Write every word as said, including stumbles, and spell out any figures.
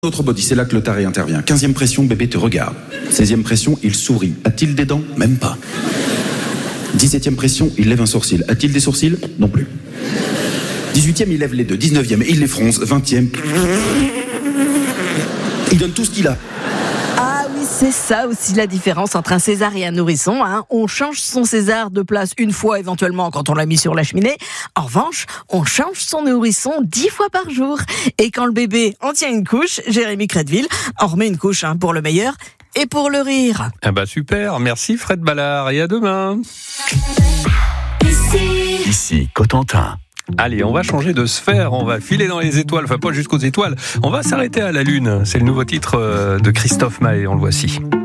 Autre body, c'est là que le taré intervient. Quinzième pression, bébé te regarde. Seizième pression, il sourit. A-t-il des dents? Même pas. Dix-septième pression, il lève un sourcil. A-t-il des sourcils? Non plus. Dix-huitième, il lève les deux. Dix-neuvième, il les fronce. Vingtième, il donne tout ce qu'il a. Ah oui, c'est ça aussi la différence entre un César et un nourrisson. Hein. On change son César de place une fois éventuellement quand on l'a mis sur la cheminée. En revanche, on change son nourrisson dix fois par jour. Et quand le bébé en tient une couche, Jérémy Crédville en remet une couche hein, pour le meilleur et pour le rire. Ah bah super, merci Fred Ballard et à demain. Ici, Ici Cotentin. Allez, on va changer de sphère, on va filer dans les étoiles, enfin pas jusqu'aux étoiles, on va s'arrêter à la Lune. C'est le nouveau titre de Christophe Maé, on le voici.